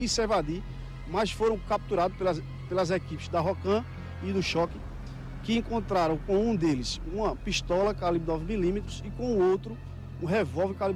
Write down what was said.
e se evadir, mas foram capturados pelas equipes da ROCAM e do Choque, que encontraram com um deles uma pistola calibre 9mm e com o outro um revólver calibre